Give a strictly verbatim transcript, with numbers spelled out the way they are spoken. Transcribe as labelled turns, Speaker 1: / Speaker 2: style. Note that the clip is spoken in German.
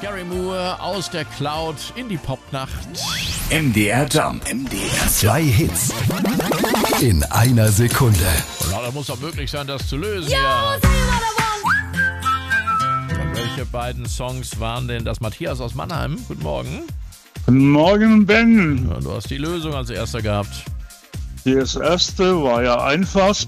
Speaker 1: Gary Moore aus der Cloud in die Popnacht.
Speaker 2: M D R Jump. M D R
Speaker 3: Zwei Hits in einer Sekunde.
Speaker 1: Und das muss doch möglich sein, das zu lösen.
Speaker 4: Yo,
Speaker 1: Ja.
Speaker 4: say what I want.
Speaker 1: Und welche beiden Songs waren denn das? Matthias aus Mannheim, guten Morgen.
Speaker 5: Guten Morgen, Ben.
Speaker 1: Ja, du hast die Lösung als erster gehabt.
Speaker 5: Das erste war ja einfach.